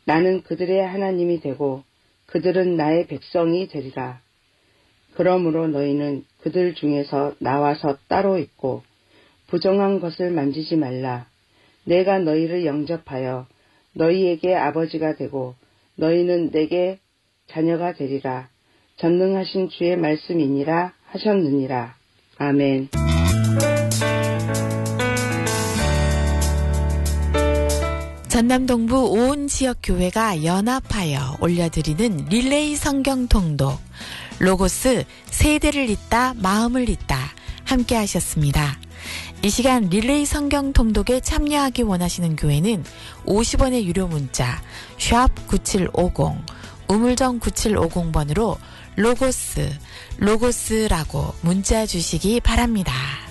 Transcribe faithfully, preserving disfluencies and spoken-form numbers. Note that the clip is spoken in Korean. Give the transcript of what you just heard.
나는 그들의 하나님이 되고 그들은 나의 백성이 되리라. 그러므로 너희는 그들 중에서 나와서 따로 있고 부정한 것을 만지지 말라. 내가 너희를 영접하여 너희에게 아버지가 되고 너희는 내게 자녀가 되리라. 전능하신 주의 말씀이니라 하셨느니라. 아멘. 전남동부 온 지역 교회가 연합하여 올려드리는 릴레이 성경 통독 로고스 세대를 잇다 마음을 잇다 함께 하셨습니다. 이 시간 릴레이 성경 통독에 참여하기 원하시는 교회는 오십 원의 유료 문자 샵 구칠오공 우물정 구칠오공 번으로 로고스 로고스라고 문자 주시기 바랍니다.